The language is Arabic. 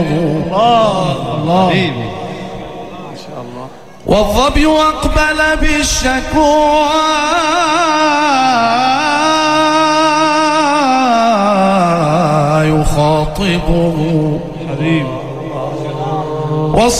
الله ما شاء الله. والظبي أقبل بالشكوى يخاطبه حبيبي